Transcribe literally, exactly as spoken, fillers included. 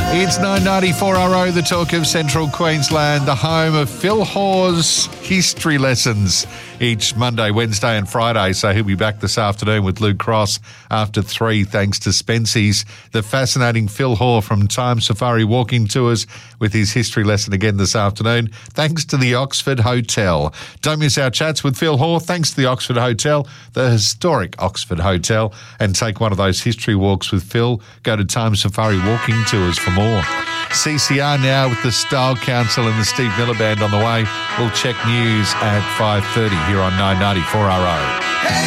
It's nine ninety-four R O, the talk of Central Queensland, the home of Phil Hawes history lessons each Monday, Wednesday and Friday. So he'll be back this afternoon with Luke Cross after three, thanks to Spency's. The fascinating Phil Haw from Time Safari Walking Tours with his history lesson again this afternoon, thanks to the Oxford Hotel. Don't miss our chats with Phil Haw, thanks to the Oxford Hotel, the historic Oxford Hotel, and take one of those history walks with Phil. Go to Time Safari Walking Tours for more. C C R now with the Style Council and the Steve Miller Band on the way. We'll check news at five thirty here on nine ninety-four R O.